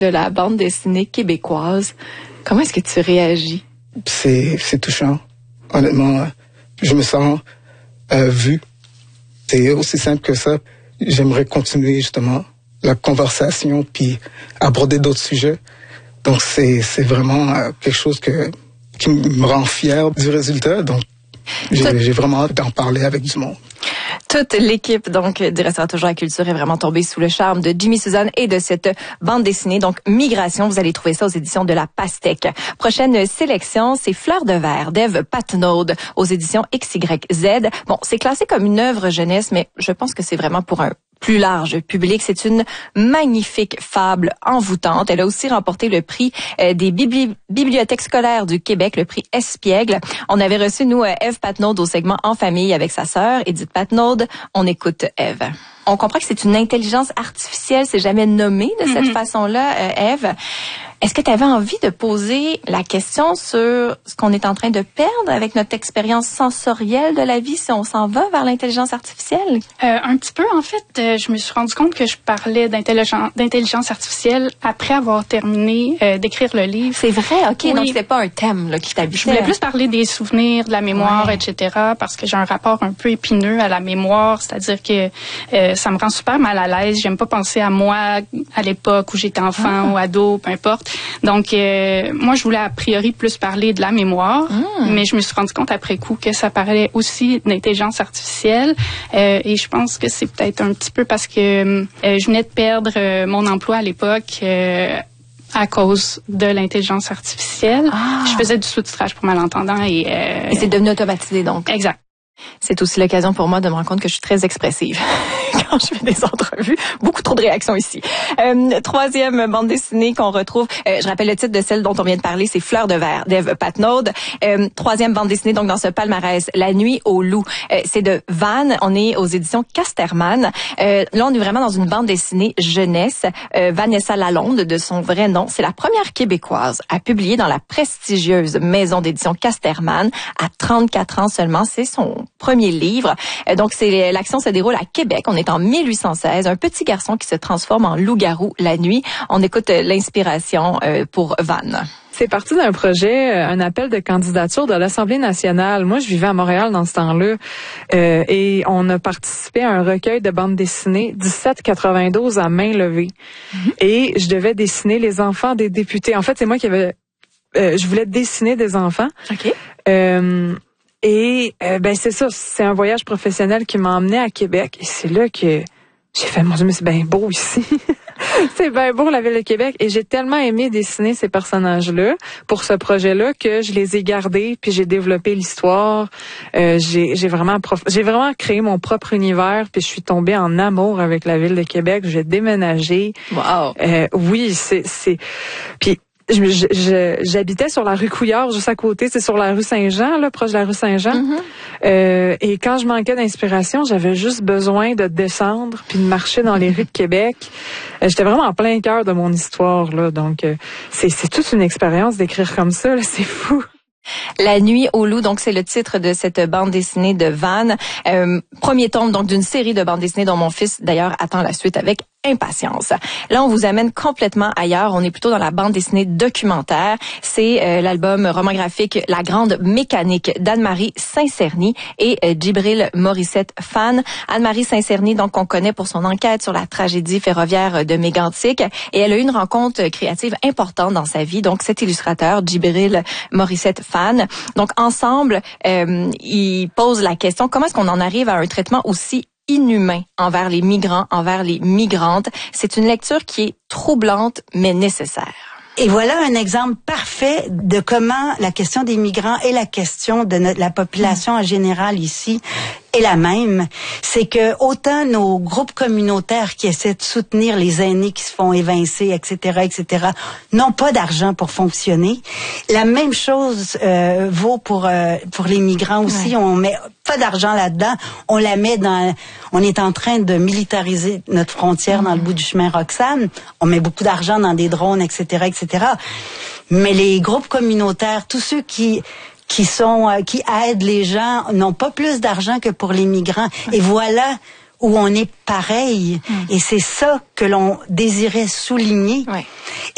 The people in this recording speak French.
de la bande dessinée québécoise. Comment est-ce que tu réagis? C'est touchant. Honnêtement, je me sens vu. C'est aussi simple que ça. J'aimerais continuer justement la conversation puis aborder d'autres sujets. Donc c'est vraiment quelque chose qui me rend fier du résultat. Donc j'ai vraiment hâte d'en parler avec du monde. Toute l'équipe donc du Restaurant Toujours la Culture est vraiment tombée sous le charme de Jimmy Suzanne et de cette bande dessinée. Donc Migration, vous allez trouver ça aux éditions de La Pastèque. Prochaine sélection, c'est Fleur de verre d'Ève Patnaud aux éditions XYZ. Bon, c'est classé comme une œuvre jeunesse, mais je pense que c'est vraiment pour un plus large public. C'est une magnifique fable envoûtante. Elle a aussi remporté le prix des bibliothèques scolaires du Québec, le prix Espiègle. On avait reçu, nous, Ève Patnaud au segment En famille avec sa sœur, Édith Patnaud. On écoute Ève. On comprend que c'est une intelligence artificielle, c'est jamais nommé de cette façon-là, Ève. Est-ce que tu avais envie de poser la question sur ce qu'on est en train de perdre avec notre expérience sensorielle de la vie si on s'en va vers l'intelligence artificielle? Un petit peu, en fait, je me suis rendu compte que je parlais d'intelligence artificielle après avoir terminé d'écrire le livre. C'est vrai, OK, oui. Donc c'était pas un thème là, qui t'habitait. Je voulais plus parler des souvenirs, de la mémoire, etc., parce que j'ai un rapport un peu épineux à la mémoire, c'est-à-dire que ça me rend super mal à l'aise. J'aime pas penser à moi à l'époque où j'étais enfant ou ado, peu importe. Donc, moi, je voulais a priori plus parler de la mémoire, mais je me suis rendu compte après coup que ça parlait aussi d'intelligence artificielle. Et je pense que c'est peut-être un petit peu parce que je venais de perdre mon emploi à l'époque à cause de l'intelligence artificielle. Je faisais du sous-titrage pour malentendants et c'est devenu automatisé, donc. Exact. C'est aussi l'occasion pour moi de me rendre compte que je suis très expressive quand je fais des entrevues. Beaucoup trop de réactions ici. Troisième bande dessinée qu'on retrouve, je rappelle le titre de celle dont on vient de parler, c'est Fleur de verre d'Ève Patnaud. Troisième bande dessinée donc dans ce palmarès, La nuit au loup. C'est de Van, on est aux éditions Casterman. Là, on est vraiment dans une bande dessinée jeunesse. Vanessa Lalonde, de son vrai nom, c'est la première québécoise à publier dans la prestigieuse maison d'édition Casterman à 34 ans seulement. C'est son premier livre. Donc, l'action se déroule à Québec. On est en 1816. Un petit garçon qui se transforme en loup-garou la nuit. On écoute l'inspiration pour Van. C'est parti d'un projet, un appel de candidature de l'Assemblée nationale. Moi, je vivais à Montréal dans ce temps-là et on a participé à un recueil de bandes dessinées 1792 à main levée. Et je devais dessiner les enfants des députés. En fait, c'est moi qui avais... je voulais dessiner des enfants. OK. Et ben c'est ça, c'est un voyage professionnel qui m'a emmené à Québec. Et c'est là que j'ai fait, mon Dieu, mais c'est bien beau ici. C'est bien beau, la ville de Québec. Et j'ai tellement aimé dessiner ces personnages-là pour ce projet-là que je les ai gardés, puis j'ai développé l'histoire. J'ai vraiment créé mon propre univers, puis je suis tombée en amour avec la ville de Québec. J'ai déménagé. Wow. Oui, c'est puis j'habitais sur la rue Couillard, juste à côté, c'est sur la rue Saint-Jean, là, proche de la rue Saint-Jean. Et quand je manquais d'inspiration, j'avais juste besoin de descendre puis de marcher dans les rues de Québec. J'étais vraiment en plein cœur de mon histoire, là. Donc, c'est toute une expérience d'écrire comme ça, là. C'est fou. La nuit au loup, donc c'est le titre de cette bande dessinée de Van. Premier tome donc d'une série de bandes dessinées dont mon fils d'ailleurs attend la suite avec impatience. Là, on vous amène complètement ailleurs. On est plutôt dans la bande dessinée documentaire. C'est l'album roman graphique La Grande Mécanique d'Anne-Marie Saint-Cerny et Djibril Morissette Fan. Anne-Marie Saint-Cerny, donc, qu'on connaît pour son enquête sur la tragédie ferroviaire de Mégantic. Et elle a eu une rencontre créative importante dans sa vie. Donc, cet illustrateur, Djibril Morissette Fan. Donc, ensemble, ils posent la question, comment est-ce qu'on en arrive à un traitement aussi inhumain envers les migrants, envers les migrantes. C'est une lecture qui est troublante, mais nécessaire. Et voilà un exemple parfait de comment la question des migrants et la question de la population en général ici est la même. C'est que autant nos groupes communautaires qui essaient de soutenir les aînés qui se font évincer, etc., n'ont pas d'argent pour fonctionner. La même chose vaut pour les migrants aussi. Ouais. On met pas d'argent là-dedans. On la met on est en train de militariser notre frontière dans le bout du chemin Roxane. On met beaucoup d'argent dans des drones, etc., etc. Mais les groupes communautaires, tous ceux qui aident les gens, n'ont pas plus d'argent que pour les migrants. Et voilà où on est pareil. Et c'est ça que l'on désirait souligner.